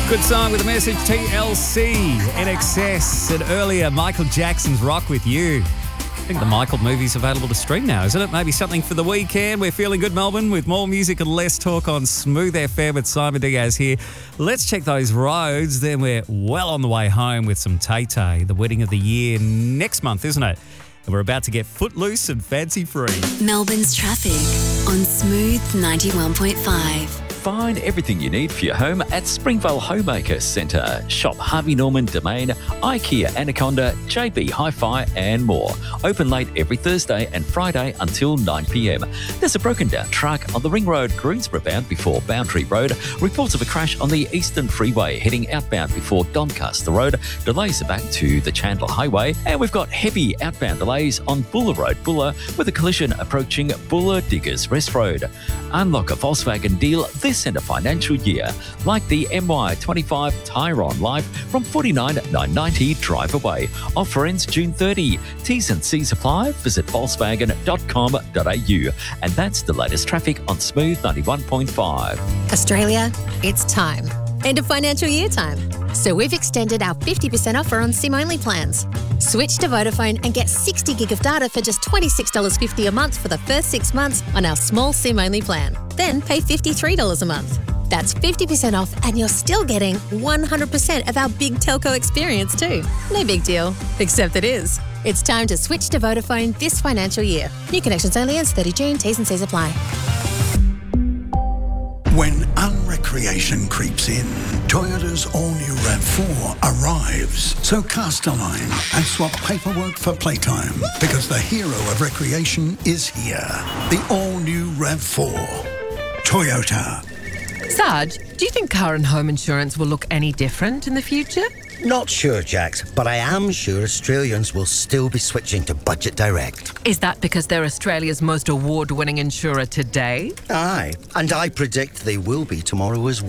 Good song with a message, TLC, NXS, and earlier Michael Jackson's Rock With You. I think the Michael movie's available to stream now, isn't it? Maybe something for the weekend. We're feeling good, Melbourne, with more music and less talk on Smooth FM with Simon Diaz here. Let's check those roads. Then we're well on the way home with some Tay Tay, the wedding of the year next month, isn't it? And we're about to get footloose and fancy free. Melbourne's traffic on Smooth 91.5. Find everything you need for your home at Springvale Homemaker Centre. Shop Harvey Norman Domain, IKEA Anaconda, JB Hi-Fi and more. Open late every Thursday and Friday until 9 p.m. There's a broken down truck on the Ring Road Greensboro bound before Boundary Road. Reports of a crash on the Eastern Freeway heading outbound before Doncaster Road. Delays are back to the Chandler Highway. And we've got heavy outbound delays on Buller Road, Buller, with a collision approaching Buller Diggers Rest Road. Unlock a Volkswagen deal this end of financial year, like the MY25 Tyron Live from $49,990 drive away. Offer ends June 30. T's and C's apply. Visit Volkswagen.com.au. And that's the latest traffic on Smooth 91.5. Australia, it's time. End of financial year time. So we've extended our 50% offer on SIM-only plans. Switch to Vodafone and get 60 gig of data for just $26.50 a month for the first 6 months on our small SIM-only plan. Then pay $53 a month. That's 50% off and you're still getting 100% of our big telco experience too. No big deal, except it is. It's time to switch to Vodafone this financial year. New connections only ends 30 June. T's and C's apply. When unrecreation creeps in, Toyota's all-new RAV4 arrives. So cast a line and swap paperwork for playtime, because the hero of recreation is here. The all-new RAV4. Toyota. Sarge, do you think car and home insurance will look any different in the future? Not sure, Jax, but I am sure Australians will still be switching to Budget Direct. Is that because they're Australia's most award-winning insurer today? Aye, and I predict they will be tomorrow as well.